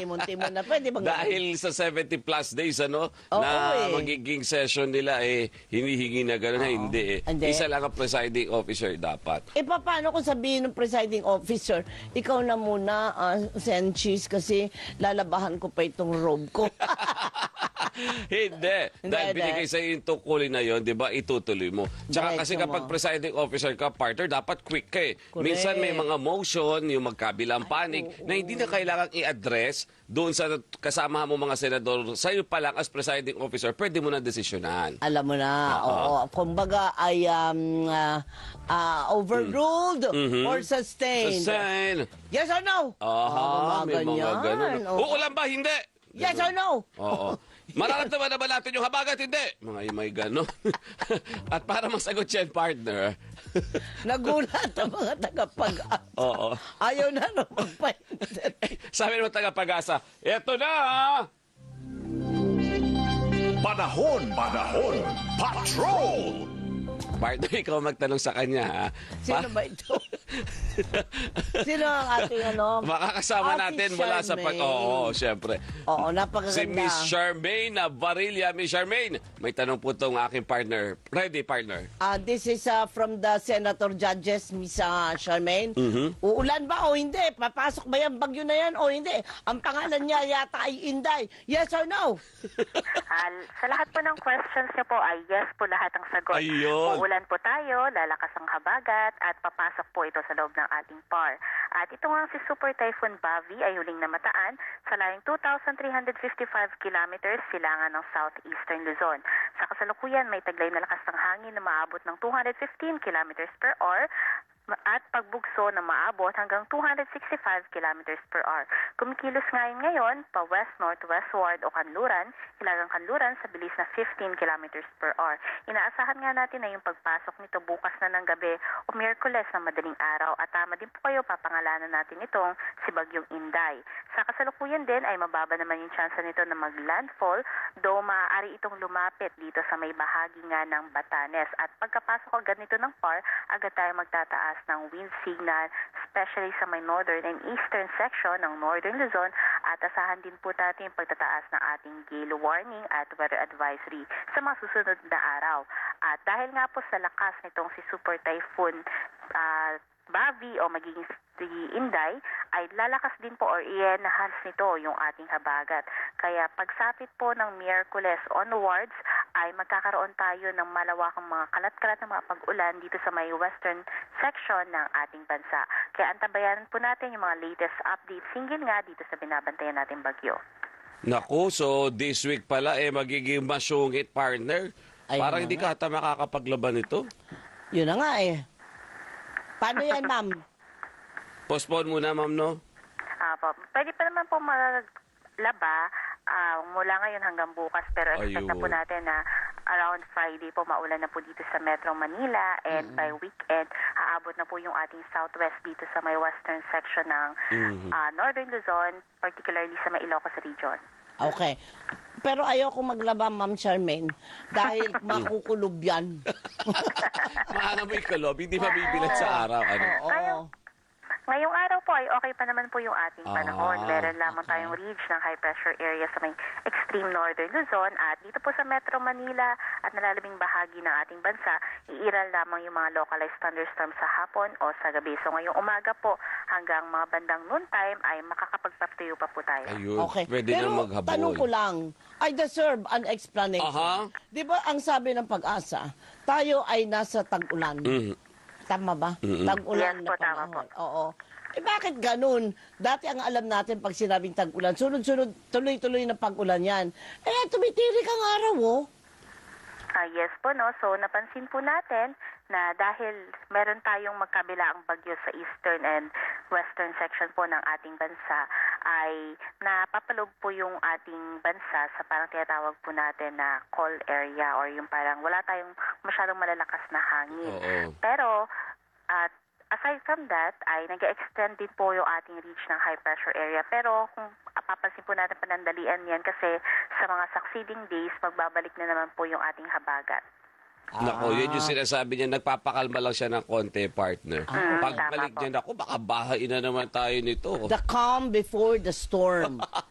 timon-timon na. Pwede bang Dahil sa 70 plus days, ano, na magiging session nila, hinihingi na gano'n, hindi. Isa lang ang presiding officer dapat. Paano kung sabihin ng presiding officer, ikaw na muna, Senchis, kasi lalabahan ko pa itong robe ko. Hindi. Dahil binigay sa iyo yung tungkulin na yon, di ba, itutuloy mo. Tsaka kasi kapag presiding officer ka, partner, dapat quick ka eh. Minsan may mga motion, yung magkabilang panig, na hindi na kailangang i-address doon sa kasama mo mga senador. Sa'yo pa lang as presiding officer, pwede mo na desisyonan. Alam mo na, oo. Kumbaga ay overruled or sustained. Sustained. Yes or no? May mga ganun. Uulan ba? Hindi. Yes or no? Oo. Mararamdaman na ba natin yung habagat? Hindi. May gano'n. At para masagot yan, partner. Nagulat ang mga tagapag-asa. Oo. Ayaw na magpahintin. Sabi naman tagapag-asa, eto na! Panahon, patrol! Partner, ikaw magtanong sa kanya, ha? Sino ba ito? Sino ang ating Makakasama natin mula sa Oo, syempre. Oo, napakaganda. Si Miss Charmaine Varilla. Miss Charmaine, may tanong po itong aking partner. Ready, partner? This is from the Senator Judges, Miss Charmaine. Uulan ba o hindi? Papasok ba yung bagyo na yan o hindi? Ang pangalan niya yata ay Inday. Yes or no? Sa lahat po ng questions niyo po ay yes po lahat ang sagot. Ayun. Uulan po tayo, lalakas ang habagat, at papasok po ito sa loob ng ating PAR. At ito nga si Super Typhoon Bavi ay huling namataan sa layong 2,355 kilometers silangan ng southeastern Luzon. Sa kasalukuyan, may taglay na lakas ng hangin na maabot ng 215 kilometers per hour at pagbugso na maabot hanggang 265 kilometers per hour. Kumikilos ngayon pa west-northwestward o kanluran, hilagang kanluran sa bilis na 15 kilometers per hour. Inaasahan nga natin na yung pagpasok nito bukas na ng gabi o Miyerkules na madaling araw, at tama din po kayo, papangalanan natin itong si Bagyong Inday. Sa kasalukuyan din ay mababa naman yung chance nito na mag-landfall, though maaari itong lumapit dito sa may bahagi nga ng Batanes. At pagkapasok agad nito ng PAR, agad tayo magtataas ng wind signal, especially sa may northern and eastern section ng northern Luzon, at asahan din po natin yung pagtataas ng ating gale warning at weather advisory sa mga susunod na araw. At dahil nga po sa lakas nitong si Super Typhoon Bavi o magiging si Inday, ay lalakas din po or i-enhance nito yung ating habagat. Kaya pagsapit po ng Miyerkules onwards ay magkakaroon tayo ng malawakang mga kalat-kalat na mga pag-ulan dito sa may western section ng ating bansa. Kaya antabayanan po natin yung mga latest updates hinggil nga dito sa binabantayan nating bagyo. Naku, so this week pala magiging masungit, partner. Parang hindi ka ata makakapaglaban ito. Yun na nga Paano yan, ma'am? Postpone muna, ma'am, no? Pwede pa naman po maglaba mula ngayon hanggang bukas, pero expect na po natin na around Friday po maulan na po dito sa Metro Manila, and by weekend haabot na po yung ating southwest dito sa may western section ng northern Luzon, particularly sa may Ilocos region. Okay. Pero ayoko maglaba, Ma'am Charmaine, dahil makukulob yan. Maana mo ikalob, hindi mabibilat sa araw. Ngayong araw po ay okay pa naman po yung ating panahon. Meron lamang tayong ridge ng high pressure area sa may extreme northern Luzon, at dito po sa Metro Manila at nalalabing bahagi ng ating bansa, iiral lamang yung mga localized thunderstorms sa hapon o sa gabi. So ngayong umaga po hanggang mga bandang noontime ay makakapagpatuyo pa po tayo. Ayun, Okay. pwede Pero nang maghabol. tanong ko lang, I deserve an explanation. Di ba ang sabi ng Pag-asa, tayo ay nasa tag-ulan. Tama ba? Tag-ulan Yes na po, tama panahon. Oo. Bakit ganun? Dati ang alam natin pag sinabing tag-ulan, sunod-sunod, tuloy-tuloy na pag-ulan yan. Tumitirik ang araw, Yes po, no? So, napansin po natin na dahil meron tayong magkabilaang bagyo sa eastern and western section po ng ating bansa, ay napapaloob po yung ating bansa sa parang tinatawag po natin na cold area, or yung parang wala tayong masyadong malalakas na hangin. Pero, aside from that, ay nag-extend din po yung ating reach ng high pressure area. Pero kung papansin po natin panandalian yan, kasi sa mga succeeding days, magbabalik na naman po yung ating habagat. Nako, yun yung sinasabi niya, nagpapakalma lang siya ng konti, partner. Pagbalik niya, nako, baka bahain na naman tayo nito. The calm before the storm.